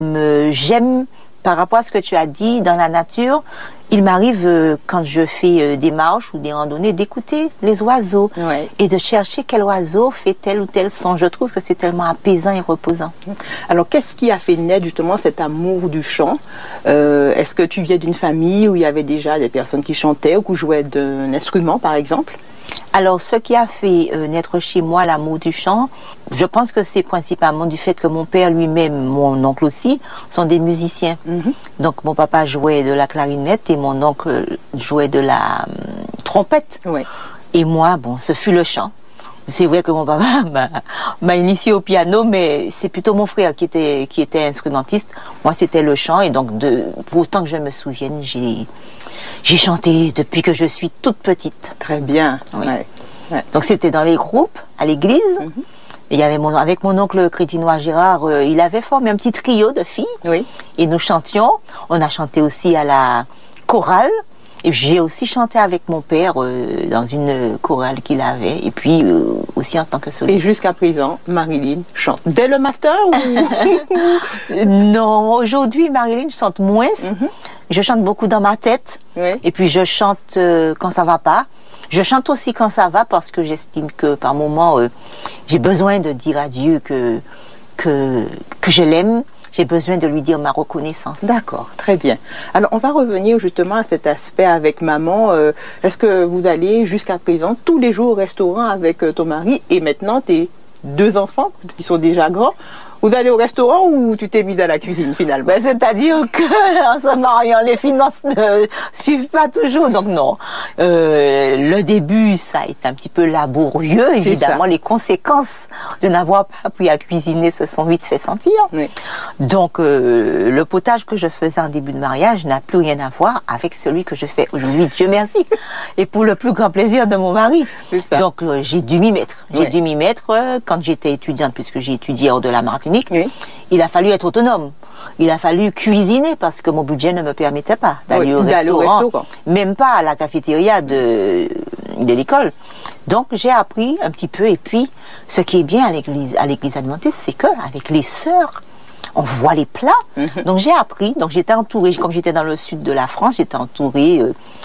J'aime, par rapport à ce que tu as dit, dans la nature, il m'arrive, quand je fais des marches ou des randonnées, d'écouter les oiseaux et de chercher quel oiseau fait tel ou tel son. Je trouve que c'est tellement apaisant et reposant. Alors, qu'est-ce qui a fait naître justement cet amour du chant? Est-ce que tu viens d'une famille où il y avait déjà des personnes qui chantaient ou qui jouaient d'un instrument, par exemple? Alors, ce qui a fait naître chez moi l'amour du chant, je pense que c'est principalement du fait que mon père lui-même, mon oncle aussi, sont des musiciens. Donc, mon papa jouait de la clarinette et mon oncle jouait de la trompette. Et moi, bon, ce fut le chant. C'est vrai que mon papa m'a initié au piano, mais c'est plutôt mon frère qui était instrumentiste. Moi, c'était le chant, et donc, pour autant que je me souvienne, j'ai chanté depuis que je suis toute petite. Très bien. Donc, c'était dans les groupes, à l'église. Et il y avait avec mon oncle Crétinois Gérard, il avait formé un petit trio de filles. Et nous chantions. On a chanté aussi à la chorale. Et j'ai aussi chanté avec mon père dans une chorale qu'il avait, et puis aussi en tant que soliste. Et jusqu'à présent, Marilyn chante dès le matin ou... Non, aujourd'hui, Marilyn chante moins. Je chante beaucoup dans ma tête, et puis je chante quand ça va pas. Je chante aussi quand ça va, parce que j'estime que par moments, j'ai besoin de dire à Dieu que je l'aime. J'ai besoin de lui dire ma reconnaissance. D'accord, très bien. Alors, on va revenir justement à cet aspect avec maman. Est-ce que vous allez jusqu'à présent tous les jours au restaurant avec ton mari et maintenant tes 2 enfants qui sont déjà grands? Vous allez au restaurant ou tu t'es mis à la cuisine finalement? C'est-à-dire que en se mariant, les finances ne suivent pas toujours, donc non. Le début, ça a été un petit peu laborieux, évidemment. Les conséquences de n'avoir pas appris à cuisiner se sont vite fait sentir. Donc, le potage que je faisais en début de mariage n'a plus rien à voir avec celui que je fais aujourd'hui, Dieu merci. Et pour le plus grand plaisir de mon mari. Donc, j'ai dû m'y mettre. J'ai dû m'y mettre quand j'étais étudiante, puisque j'ai étudié hors de la Martinique. Il a fallu être autonome. Il a fallu cuisiner parce que mon budget ne me permettait pas d'aller au restaurant. Même pas à la cafétéria de l'école. Donc, j'ai appris un petit peu. Et puis, ce qui est bien à l'église adventiste, c'est qu'avec les sœurs, on voit les plats. Donc, j'ai appris. Donc, j'étais entourée, comme j'étais dans le sud de la France, j'étais entourée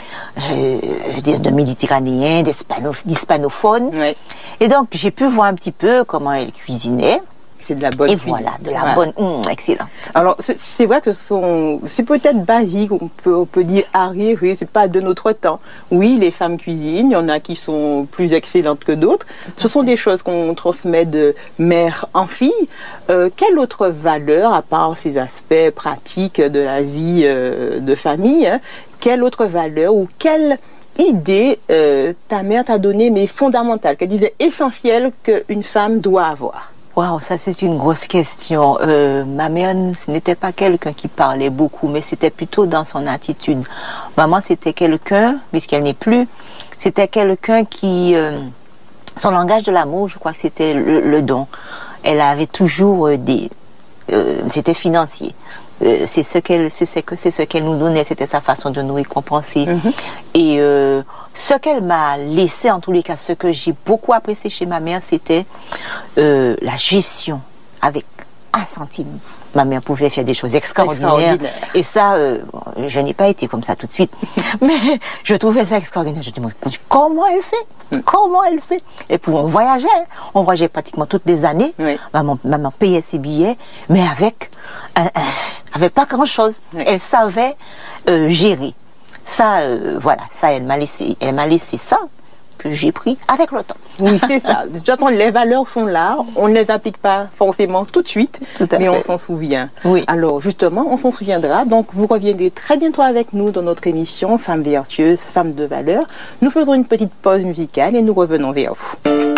je veux dire, de Méditerranéens, d'hispanophones. Et donc, j'ai pu voir un petit peu comment elles cuisinaient. C'est de la bonne cuisine. Voilà, de la bonne, excellente. Alors, c'est vrai que c'est peut-être basique, on peut dire arriéré, c'est pas de notre temps. Oui, les femmes cuisinent, il y en a qui sont plus excellentes que d'autres. Ce sont des choses qu'on transmet de mère en fille. Quelle autre valeur, à part ces aspects pratiques de la vie de famille, quelle autre valeur ou quelle idée ta mère t'a donnée, mais fondamentale, qu'elle disait essentielle qu'une femme doit avoir? Waouh, ça c'est une grosse question. Ma mère, ce n'était pas quelqu'un qui parlait beaucoup, mais c'était plutôt dans son attitude. Maman, c'était quelqu'un, puisqu'elle n'est plus, c'était quelqu'un qui... son langage de l'amour, je crois que c'était le don. Elle avait toujours c'était financier. C'est ce qu'elle nous donnait, c'était sa façon de nous récompenser. Et ce qu'elle m'a laissé, en tous les cas, ce que j'ai beaucoup apprécié chez ma mère, c'était la gestion avec 1 centime. Ma mère pouvait faire des choses extraordinaires. Et ça, je n'ai pas été comme ça tout de suite. Mais je trouvais ça extraordinaire. Je me dis, comment elle fait? Comment elle fait? Et puis on voyageait pratiquement toutes les années. Maman payait ses billets, mais avec pas grand-chose. Elle savait gérer. Ça, voilà, ça, elle m'a laissé ça, que j'ai pris avec le temps. Oui, c'est ça. J'entends, les valeurs sont là, on ne les applique pas forcément tout de suite, mais on s'en souvient. Alors, justement, on s'en souviendra. Donc, vous reviendrez très bientôt avec nous dans notre émission Femmes vertueuses, Femmes de valeur. Nous faisons une petite pause musicale et nous revenons vers vous.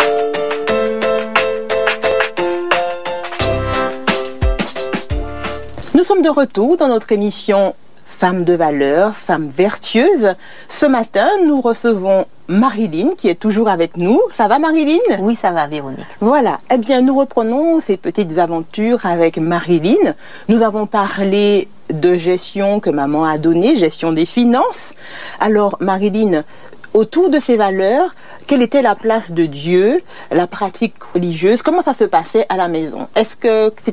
Nous sommes de retour dans notre émission Femmes de valeur, Femmes vertueuses. Ce matin, nous recevons Marilyn qui est toujours avec nous. Ça va, Marilyn? Oui, ça va, Véronique. Voilà. Eh bien, nous reprenons ces petites aventures avec Marilyn. Nous avons parlé de gestion que maman a donnée, gestion des finances. Alors, Marilyn, autour de ces valeurs, quelle était la place de Dieu, la pratique religieuse? Comment ça se passait à la maison? Est-ce que c'était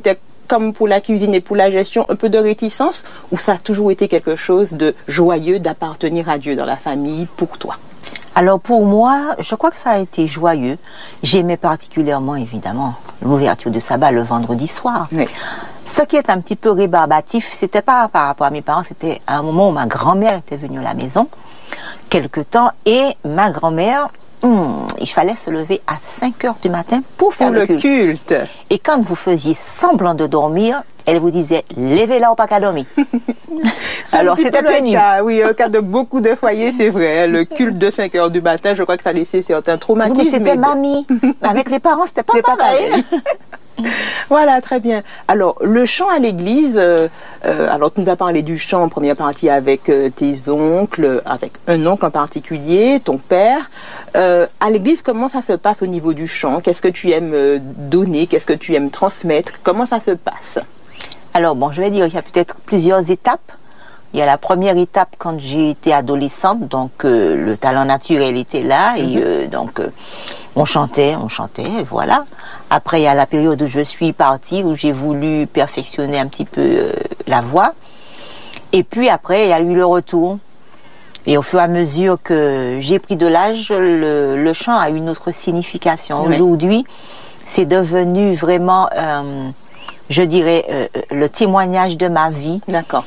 comme pour la cuisine et pour la gestion, un peu de réticence, ou ça a toujours été quelque chose de joyeux d'appartenir à Dieu dans la famille pour toi? Alors pour moi, je crois que ça a été joyeux. J'aimais particulièrement, évidemment, l'ouverture du sabbat le vendredi soir. Oui. Ce qui est un petit peu rébarbatif, c'était pas par rapport à mes parents, c'était à un moment où ma grand-mère était venue à la maison, quelque temps, et ma grand-mère, il fallait se lever à 5 heures du matin pour faire le culte. Et quand vous faisiez semblant de dormir, elle vous disait, levez-la au pas qu'à dormir. Alors c'était pénible. Oui, au cas de beaucoup de foyers, c'est vrai. Le culte de 5 heures du matin, je crois que ça a laissé certains traumatismes. Oui, c'était mamie. Avec les parents, c'était pas pareil. Voilà, très bien. Alors, le chant à l'église, alors tu nous as parlé du chant en première partie avec tes oncles, avec un oncle en particulier, ton père. À l'église, comment ça se passe au niveau du chant? Qu'est-ce que tu aimes donner? Qu'est-ce que tu aimes transmettre? Comment ça se passe? Alors, bon, je vais dire qu'il y a peut-être plusieurs étapes. Il y a la première étape quand j'ai été adolescente, donc le talent naturel était là et donc on chantait, voilà. Après il y a la période où je suis partie, où j'ai voulu perfectionner un petit peu la voix. Et puis après il y a eu le retour. Et au fur et à mesure que j'ai pris de l'âge, le chant a une autre signification. Oui. Aujourd'hui, c'est devenu vraiment je dirais le témoignage de ma vie. D'accord.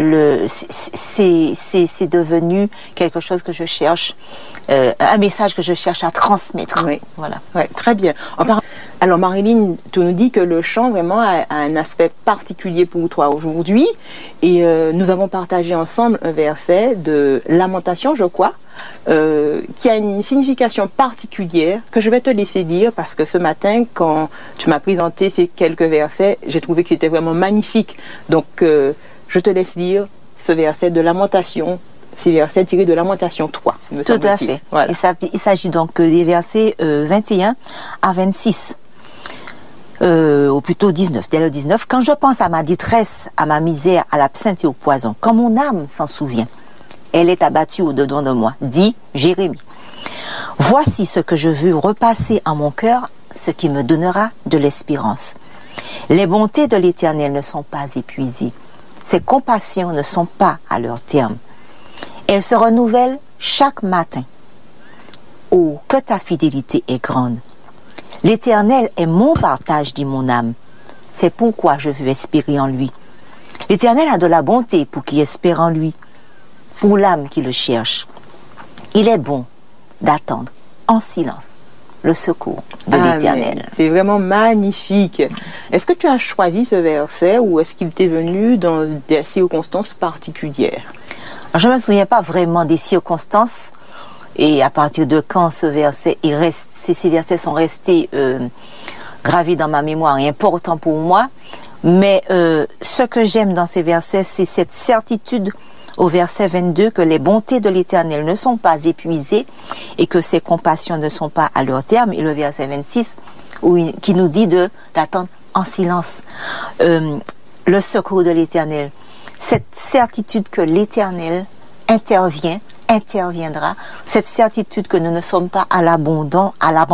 C'est devenu quelque chose que je cherche, un message que je cherche à transmettre. Oui. Voilà. Ouais, très bien. Alors Marilyn, tu nous dis que le chant vraiment a un aspect particulier pour toi aujourd'hui, et nous avons partagé ensemble un verset de Lamentation, je crois, qui a une signification particulière que je vais te laisser lire, parce que ce matin, quand tu m'as présenté ces quelques versets, j'ai trouvé que c'était vraiment magnifique. Donc, je te laisse lire ce verset de Lamentation, ces versets tirés de Lamentation 3. Tout à fait. Voilà. Il s'agit donc des versets 21 à 26. Ou plutôt 19, dès le 19. Quand je pense à ma détresse, à ma misère, à l'absinthe et au poison, quand mon âme s'en souvient, elle est abattue au-dedans de moi, dit Jérémie. Voici ce que je veux repasser en mon cœur, ce qui me donnera de l'espérance. Les bontés de l'Éternel ne sont pas épuisées. Ses compassions ne sont pas à leur terme. Elles se renouvellent chaque matin. Oh, que ta fidélité est grande. L'Éternel est mon partage, dit mon âme. C'est pourquoi je veux espérer en lui. L'Éternel a de la bonté pour qui espère en lui, pour l'âme qui le cherche. Il est bon d'attendre en silence le secours de l'Éternel. C'est vraiment magnifique. Est-ce que tu as choisi ce verset ou est-ce qu'il t'est venu dans des circonstances particulières? Je ne me souviens pas vraiment des circonstances et à partir de quand ce verset ces versets sont restés gravés dans ma mémoire et importants pour moi. Mais ce que j'aime dans ces versets, c'est cette certitude au verset 22 que les bontés de l'Éternel ne sont pas épuisées et que ses compassions ne sont pas à leur terme. Et le verset 26 qui nous dit d'attendre en silence le secours de l'Éternel. Cette certitude que l'Éternel interviendra, cette certitude que nous ne sommes pas à l'abandon,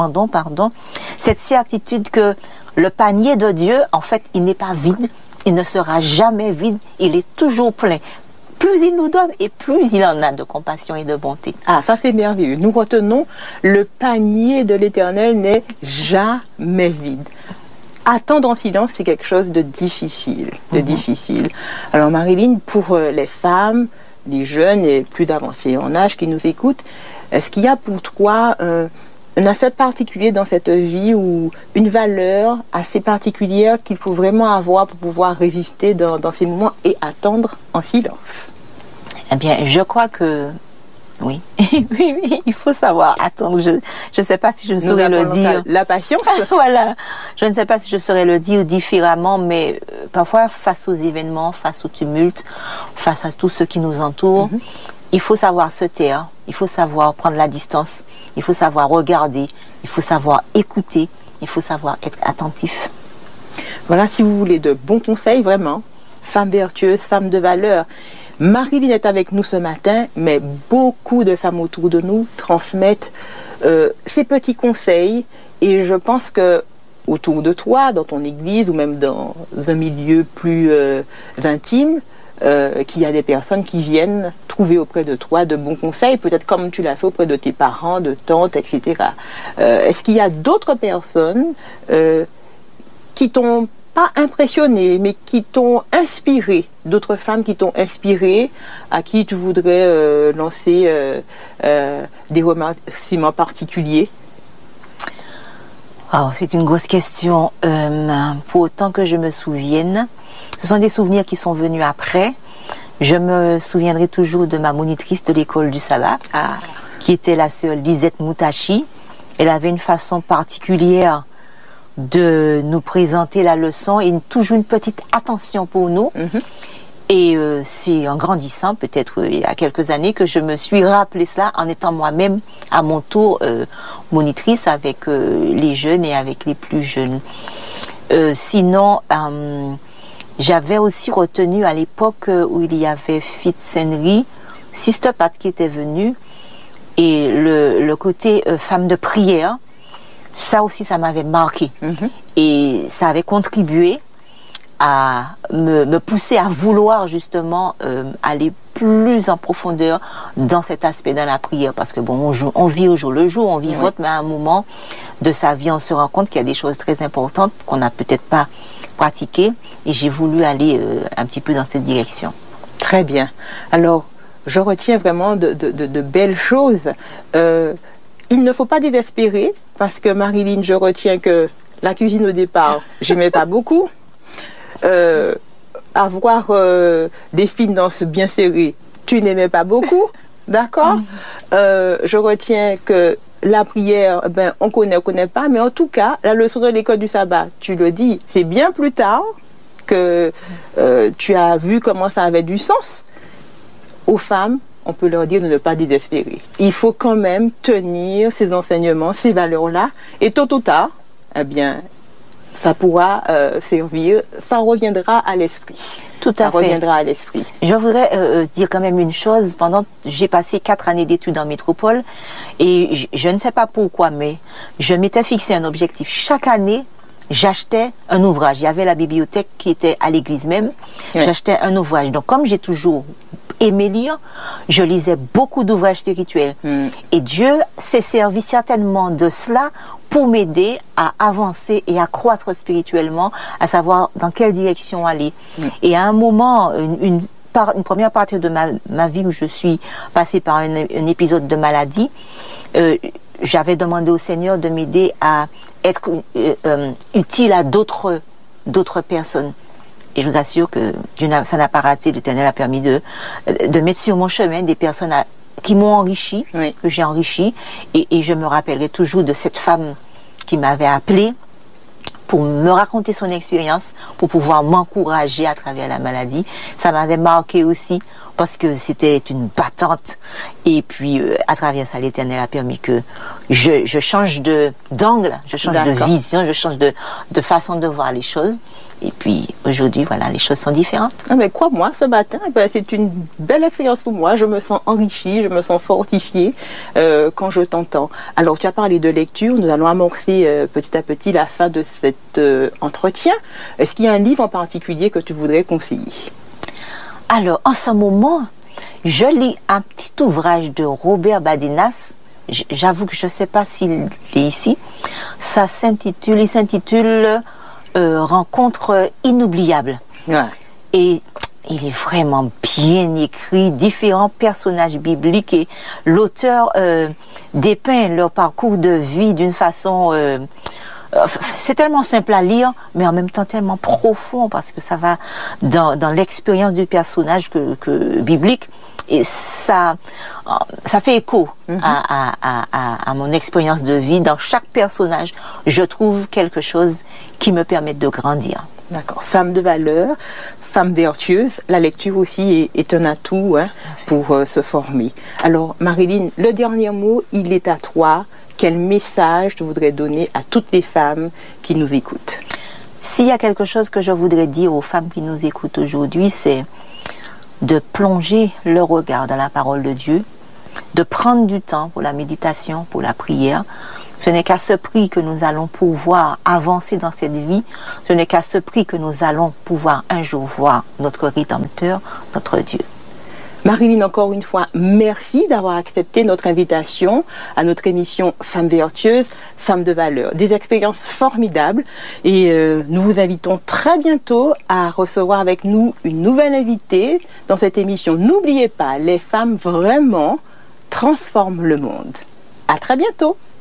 cette certitude que le panier de Dieu, en fait, il n'est pas vide, il ne sera jamais vide, il est toujours plein. Plus il nous donne et plus il en a de compassion et de bonté. Ah, ça c'est merveilleux. Nous retenons, le panier de l'Éternel n'est jamais vide. Attendre en silence, c'est quelque chose de difficile, difficile. Alors Marilyn, pour les femmes, les jeunes et plus avancés en âge qui nous écoutent, est-ce qu'il y a pour toi un aspect particulier dans cette vie ou une valeur assez particulière qu'il faut vraiment avoir pour pouvoir résister dans ces moments et attendre en silence? Eh bien, je crois que oui. oui, il faut savoir attendre. Je ne sais pas si je saurais le dire. La patience. Voilà. Je ne sais pas si je saurais le dire différemment, mais parfois, face aux événements, face au tumulte, face à tout ce qui nous entoure, il faut savoir se taire, il faut savoir prendre la distance, il faut savoir regarder, il faut savoir écouter, il faut savoir être attentif. Voilà, si vous voulez de bons conseils, vraiment, femme vertueuse, femme de valeur. Marilyn est avec nous ce matin, mais beaucoup de femmes autour de nous transmettent ces petits conseils, et je pense que autour de toi, dans ton église ou même dans un milieu plus intime, qu'il y a des personnes qui viennent trouver auprès de toi de bons conseils, peut-être comme tu l'as fait auprès de tes parents, de tantes, etc. Est-ce qu'il y a d'autres personnes qui t'ont pas impressionné, mais qui t'ont inspiré, d'autres femmes qui t'ont inspiré, à qui tu voudrais lancer des remerciements particuliers? Oh, c'est une grosse question. Pour autant que je me souvienne, ce sont des souvenirs qui sont venus après. Je me souviendrai toujours de ma monitrice de l'école du sabbat, qui était la sœur Lisette Moutachi. Elle avait une façon particulière de nous présenter la leçon et toujours une petite attention pour nous. Et c'est en grandissant, peut-être il y a quelques années, que je me suis rappelé cela en étant moi-même à mon tour monitrice avec les jeunes et avec les plus jeunes. Sinon, j'avais aussi retenu à l'époque où il y avait Fitz-Henry, Sister Pat qui était venue, et le côté femme de prière, ça aussi, ça m'avait marqué. Et ça avait contribué à me pousser à vouloir justement aller plus en profondeur dans cet aspect dans la prière. Parce que bon, on vit au jour le jour, on vivote, mais à un moment de sa vie, on se rend compte qu'il y a des choses très importantes qu'on n'a peut-être pas pratiquées. Et j'ai voulu aller un petit peu dans cette direction. Très bien. Alors, je retiens vraiment de belles choses. Il ne faut pas désespérer, parce que Marilyn, je retiens que la cuisine au départ, j'aimais pas beaucoup. Avoir des finances bien serrées, tu n'aimais pas beaucoup, d'accord? Je retiens que la prière, ben, on connaît pas, mais en tout cas, la leçon de l'école du sabbat, tu le dis, c'est bien plus tard que tu as vu comment ça avait du sens. Aux femmes, on peut leur dire de ne pas désespérer. Il faut quand même tenir ces enseignements, ces valeurs-là, et tôt ou tard, eh bien, ça pourra servir, ça reviendra à l'esprit. Tout à fait. Ça reviendra à l'esprit. Je voudrais dire quand même une chose. J'ai passé 4 années d'études en métropole, et je ne sais pas pourquoi, mais je m'étais fixé un objectif. Chaque année, j'achetais un ouvrage. Il y avait la bibliothèque qui était à l'église même. J'achetais un ouvrage. Donc, comme j'ai toujours aimé lire, je lisais beaucoup d'ouvrages spirituels. Et Dieu s'est servi certainement de cela pour m'aider à avancer et à croître spirituellement, à savoir dans quelle direction aller. Et à un moment, une première partie de ma vie où je suis passée par un épisode de maladie, j'avais demandé au Seigneur de m'aider à être utile à d'autres personnes. Et je vous assure que ça n'a pas raté. L'Éternel a permis de mettre sur mon chemin des personnes qui m'ont enrichi, que j'ai enrichi. Et je me rappellerai toujours de cette femme qui m'avait appelée pour me raconter son expérience, pour pouvoir m'encourager à travers la maladie. Ça m'avait marqué aussi parce que c'était une battante. Et puis, à travers ça, l'Éternel a permis que je change d'angle, je change de vision, je change de façon de voir les choses. Et puis, aujourd'hui, voilà, les choses sont différentes. Ah mais crois-moi, ce matin, c'est une belle expérience pour moi. Je me sens enrichie, je me sens fortifiée quand je t'entends. Alors, tu as parlé de lecture. Nous allons amorcer petit à petit la fin de cet entretien. Est-ce qu'il y a un livre en particulier que tu voudrais conseiller? Alors, en ce moment, je lis un petit ouvrage de Robert Badinas. J'avoue que je ne sais pas s'il est ici. Il s'intitule Rencontre inoubliable. Et il est vraiment bien écrit, différents personnages bibliques, et l'auteur dépeint leur parcours de vie d'une façon... c'est tellement simple à lire, mais en même temps tellement profond, parce que ça va dans l'expérience du personnage biblique, et ça fait écho à mon expérience de vie. Dans chaque personnage, je trouve quelque chose qui me permet de grandir. D'accord. Femme de valeur, femme vertueuse, la lecture aussi est un atout pour se former. Alors, Marilyn, le dernier mot, il est à toi. Quel message tu voudrais donner à toutes les femmes qui nous écoutent? S'il y a quelque chose que je voudrais dire aux femmes qui nous écoutent aujourd'hui, c'est de plonger leur regard dans la parole de Dieu, de prendre du temps pour la méditation, pour la prière, Ce n'est qu'à ce prix que nous allons pouvoir avancer dans cette vie. Ce n'est qu'à ce prix que nous allons pouvoir un jour voir notre Rédempteur, notre Dieu. Marilyn, encore une fois, merci d'avoir accepté notre invitation à notre émission Femmes vertueuses, Femmes de valeur. Des expériences formidables et nous vous invitons très bientôt à recevoir avec nous une nouvelle invitée dans cette émission. N'oubliez pas, les femmes vraiment transforment le monde. À très bientôt.